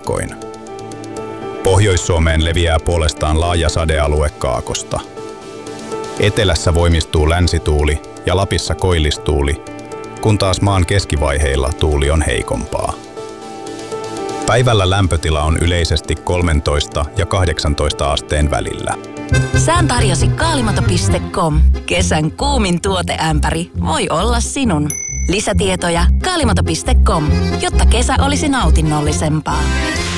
paikoin. Pohjois-Suomeen leviää puolestaan laaja sadealue kaakosta. Etelässä voimistuu länsituuli ja Lapissa koillistuuli, kun taas maan keskivaiheilla tuuli on heikompaa. Päivällä lämpötila on yleisesti 13 ja 18 asteen välillä. Sään tarjosi kaalimato.com. Kesän kuumin tuoteämpäri voi olla sinun. Lisätietoja kaalimato.com, jotta kesä olisi nautinnollisempaa.